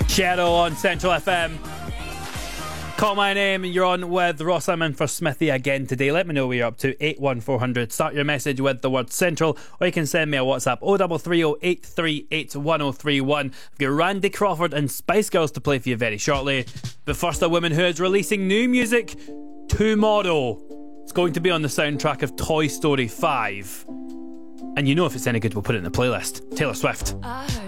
Cheryl on Central FM. Call my name and you're on with Ross. I'm in for Smithy again today. Let me know where you're up to. 81400. Start your message with the word Central, or you can send me a WhatsApp 0330 I've got Randy Crawford and Spice Girls to play for you very shortly. But first, a woman who is releasing new music tomorrow. It's going to be on the soundtrack of Toy Story 5. And you know if it's any good, we'll put it in the playlist. Taylor Swift. I heard